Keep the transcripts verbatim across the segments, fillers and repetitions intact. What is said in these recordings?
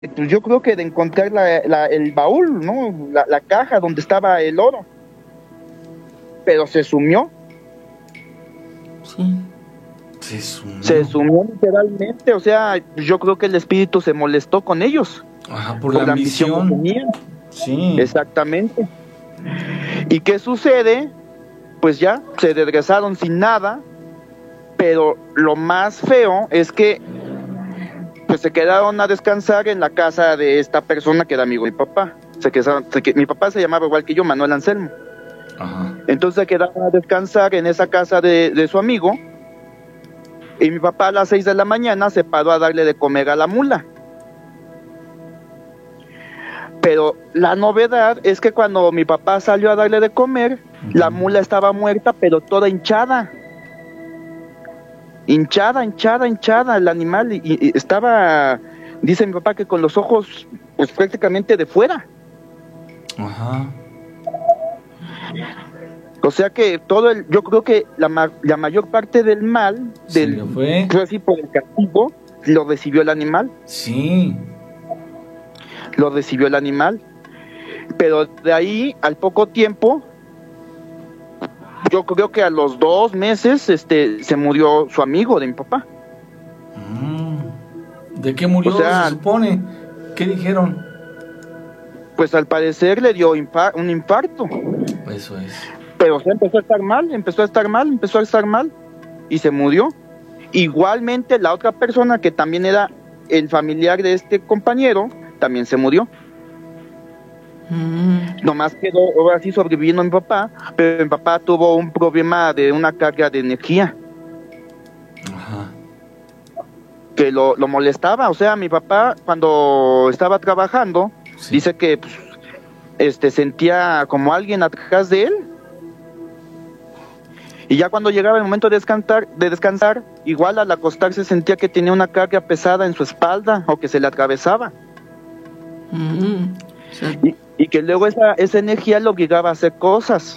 pues yo creo que de encontrar la, la, el baúl, ¿no? La, la caja donde estaba el oro. Pero se sumió. Sí. Se sumió. Se sumió literalmente, o sea, yo creo que el espíritu se molestó con ellos. Ajá, por, por la, la ambición. ambición que tenían. Sí. Exactamente. ¿Y qué sucede? Pues ya, se regresaron sin nada, pero lo más feo es que pues se quedaron a descansar en la casa de esta persona que era amigo de mi papá. Se quedaron, se, mi papá se llamaba igual que yo, Manuel Anselmo. Ajá. Entonces se quedaron a descansar en esa casa de, de su amigo, y mi papá a las seis de la mañana se paró a darle de comer a la mula. Pero la novedad es que cuando mi papá salió a darle de comer, uh-huh. la mula estaba muerta, pero toda hinchada. Hinchada, hinchada, hinchada el animal. Y, y estaba, dice mi papá, que con los ojos pues prácticamente de fuera. Ajá. O sea que todo el, yo creo que la, la mayor parte del mal, del, fue. fue así por el castigo, lo recibió el animal. Sí. Lo recibió el animal, pero de ahí al poco tiempo, yo creo que a los dos meses, este, se murió su amigo de mi papá. ¿De qué murió? O sea, se supone. ¿Qué dijeron? Pues al parecer le dio infar- un infarto. Eso es. Pero o sea, empezó a estar mal, empezó a estar mal, empezó a estar mal y se murió. Igualmente la otra persona que también era el familiar de este compañero también se murió. Mm. Nomás quedó ahora sí sobreviviendo mi papá, pero mi papá tuvo un problema de una carga de energía. Ajá. Que lo, lo molestaba, o sea, mi papá cuando estaba trabajando, sí. dice que pues, este sentía como alguien atrás de él. Y ya cuando llegaba el momento de descansar, de descansar, igual al acostarse sentía que tenía una carga pesada en su espalda o que se le atravesaba. Mm-hmm. Sí. Y, y que luego esa, esa energía lo obligaba a hacer cosas.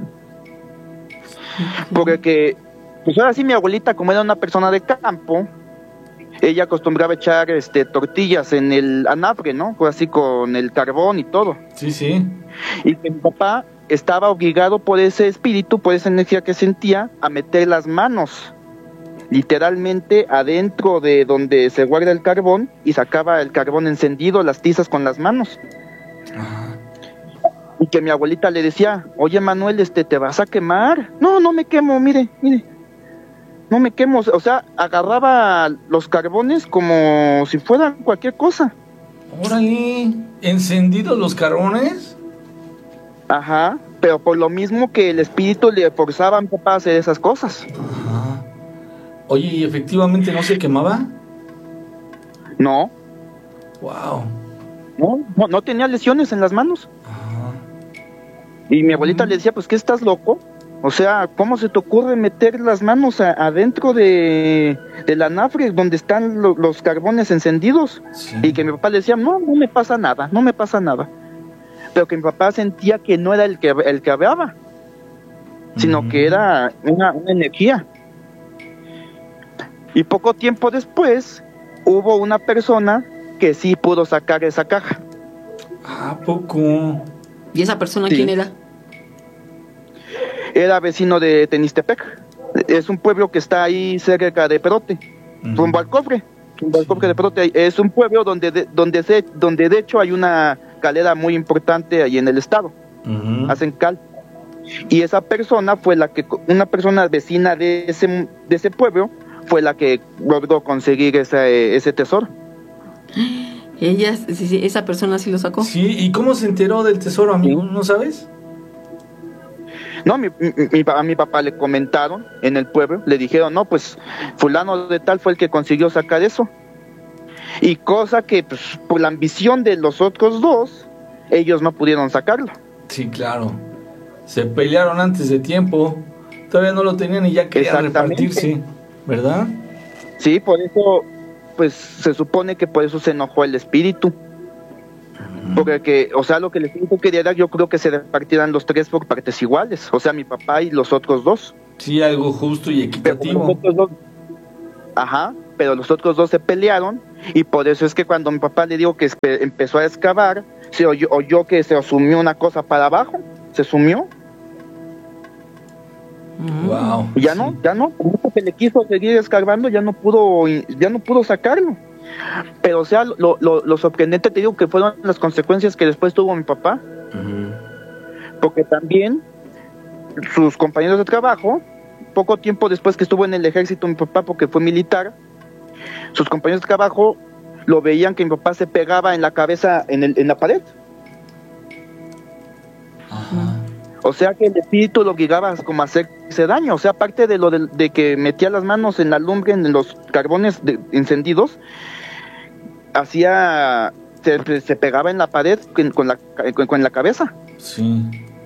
Mm-hmm. Porque, pues ahora sí mi abuelita, como era una persona de campo, ella acostumbraba a echar este, tortillas en el anafre, ¿no? Pues así con el carbón y todo. Sí, sí. Y que mi papá estaba obligado por ese espíritu, por esa energía que sentía, a meter las manos literalmente adentro de donde se guarda el carbón y sacaba el carbón encendido, las tizas con las manos. Ajá. Y que mi abuelita le decía, oye Manuel, este, ¿te vas a quemar? No, no me quemo, mire, mire, no me quemo. O sea, agarraba los carbones como si fueran cualquier cosa. Órale, ¿encendidos los carbones? Ajá, pero por lo mismo que el espíritu le forzaba a mi papá a hacer esas cosas. Ajá. Oye, ¿y efectivamente no se quemaba? No. Wow. No, no, no tenía lesiones en las manos. Ajá. Y mi abuelita mm. le decía, pues, ¿qué estás loco? O sea, ¿cómo se te ocurre meter las manos a, adentro de, de la anafre donde están lo, los carbones encendidos? Sí. Y que mi papá le decía, no, no me pasa nada, no me pasa nada. Pero que mi papá sentía que no era el que, el que hablaba, sino mm. que era una, una energía. Y poco tiempo después hubo una persona que sí pudo sacar esa caja. ¿A poco? ¿Y esa persona sí. quién era? Era vecino de Tenistepec. Es un pueblo que está ahí cerca de Perote, uh-huh. rumbo al cofre, rumbo al cofre de Perote. Es un pueblo donde de, donde se, donde de hecho hay una calera muy importante ahí en el estado. Uh-huh. Hacen cal. Y esa persona fue la que, una persona vecina de ese, de ese pueblo, fue la que logró conseguir ese, ese tesoro. Ella, sí, sí, esa persona sí lo sacó. Sí, ¿y cómo se enteró del tesoro, amigo? ¿No sabes? No, mi, mi, a mi papá le comentaron en el pueblo, le dijeron, no, pues fulano de tal fue el que consiguió sacar eso. Y cosa que, pues, por la ambición de los otros dos, ellos no pudieron sacarlo. Sí, claro. Se pelearon antes de tiempo. Todavía no lo tenían y ya querían repartirse, ¿verdad? Sí, por eso, pues, se supone que por eso se enojó el espíritu. Uh-huh. Porque, que, o sea, lo que el espíritu quería dar, yo creo que se repartieran los tres por partes iguales. O sea, mi papá y los otros dos. Sí, algo justo y equitativo. Dos, ajá, pero los otros dos se pelearon, y por eso es que cuando mi papá le dijo que espe- empezó a excavar, se oyó, oyó que se sumió una cosa para abajo, se sumió. Wow. Y ya sí. no, ya no, que le quiso seguir escarbando, ya no pudo, ya no pudo sacarlo. Pero o sea, lo, lo, lo sorprendente, te digo, que fueron las consecuencias que después tuvo mi papá. Uh-huh. Porque también sus compañeros de trabajo, poco tiempo después que estuvo en el ejército mi papá, porque fue militar, sus compañeros de trabajo lo veían que mi papá se pegaba en la cabeza en, el, en la pared. Ajá. O sea que el espíritu lo obligaba como a hacerse daño. O sea, aparte de lo de, de que metía las manos en la lumbre, en los carbones de, encendidos, hacía, se, se pegaba en la pared con, con, la, con, con la cabeza. Sí.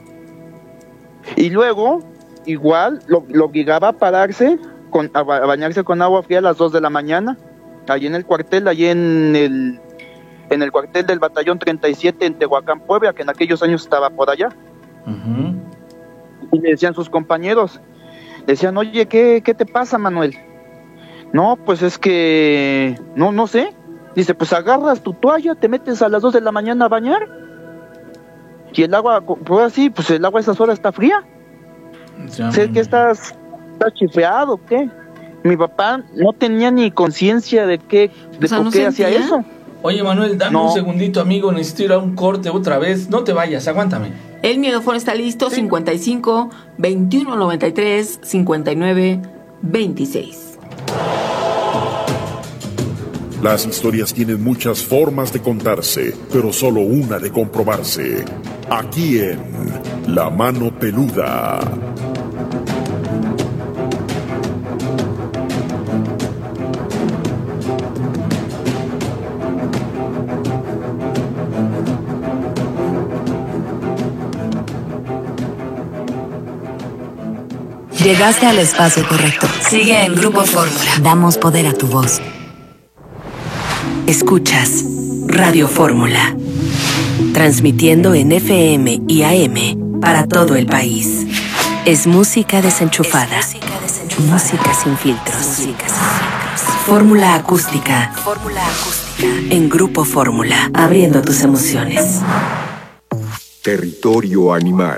Y luego, igual, lo, lo obligaba a pararse, con, a, a bañarse con agua fría a las dos de la mañana, allí en el cuartel, allí en el, en el cuartel del batallón treinta y siete en Tehuacán, Puebla, que en aquellos años estaba por allá. Uh-huh. Y le decían sus compañeros, decían, oye, ¿qué, qué te pasa, Manuel? No, pues es que, no, no sé. Dice, pues agarras tu toalla, te metes a las dos de la mañana a bañar, y el agua, pues así, pues el agua a esas horas está fría. Ya, sé que estás, estás chifeado, ¿qué? Mi papá no tenía ni conciencia de qué, de o sea, por ¿no qué hacía eso? Oye, Manuel, dame no. un segundito, amigo, necesito ir a un corte otra vez. No te vayas, aguántame. El miedofono está listo, sí. cincuenta y cinco, veintiuno noventa y tres, cincuenta y nueve, veintiséis. Las historias tienen muchas formas de contarse, pero solo una de comprobarse. Aquí en La Mano Peluda. Llegaste al espacio correcto. Sigue en Grupo Fórmula. Damos poder a tu voz. Escuchas Radio Fórmula, transmitiendo en F M y A M para todo el país. Es música desenchufada, es música, desenchufada. Música sin filtros. Música sin filtros. Fórmula acústica. Fórmula acústica en Grupo Fórmula, abriendo tus emociones. Territorio animal.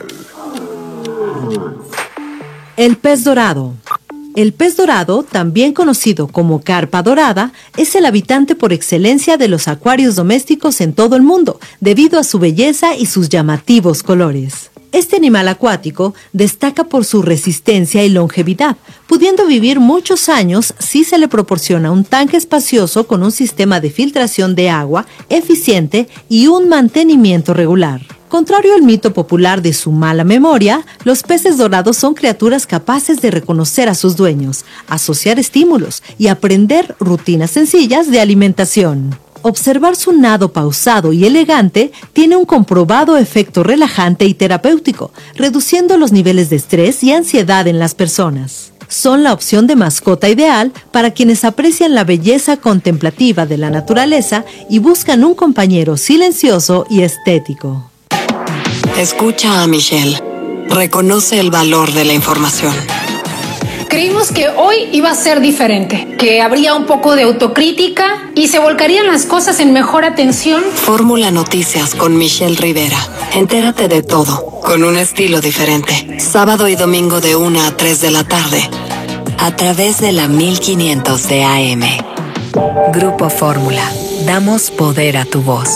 El pez dorado. El pez dorado, también conocido como carpa dorada, es el habitante por excelencia de los acuarios domésticos en todo el mundo, debido a su belleza y sus llamativos colores. Este animal acuático destaca por su resistencia y longevidad, pudiendo vivir muchos años si se le proporciona un tanque espacioso con un sistema de filtración de agua eficiente y un mantenimiento regular. Contrario al mito popular de su mala memoria, los peces dorados son criaturas capaces de reconocer a sus dueños, asociar estímulos y aprender rutinas sencillas de alimentación. Observar su nado pausado y elegante tiene un comprobado efecto relajante y terapéutico, reduciendo los niveles de estrés y ansiedad en las personas. Son la opción de mascota ideal para quienes aprecian la belleza contemplativa de la naturaleza y buscan un compañero silencioso y estético. Escucha a Michelle. Reconoce el valor de la información. Creímos que hoy iba a ser diferente, que habría un poco de autocrítica y se volcarían las cosas en mejor atención. Fórmula Noticias con Michelle Rivera. Entérate de todo, con un estilo diferente. Sábado y domingo de una a tres de la tarde. A través de la mil quinientos de A M. Grupo Fórmula. Damos poder a tu voz.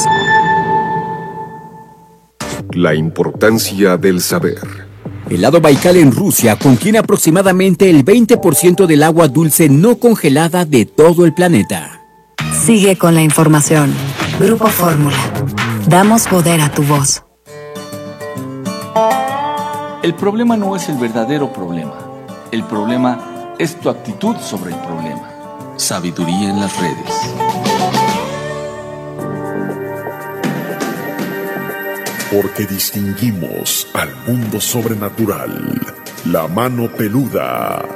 La importancia del saber. El lago Baikal en Rusia contiene aproximadamente el veinte por ciento del agua dulce no congelada de todo el planeta. Sigue con la información. Grupo Fórmula. Damos poder a tu voz. El problema no es el verdadero problema. El problema es tu actitud sobre el problema. Sabiduría en las redes. Porque distinguimos al mundo sobrenatural. La Mano Peluda.